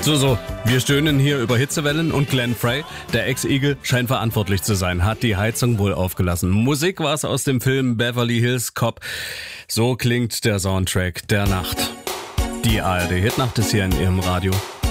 So, wir stöhnen hier über Hitzewellen und Glenn Frey, der Ex-Igel, scheint verantwortlich zu sein, hat die Heizung wohl aufgelassen. Musik war es aus dem Film Beverly Hills Cop. So klingt der Soundtrack der Nacht. Die ARD Hitnacht ist hier in Ihrem Radio.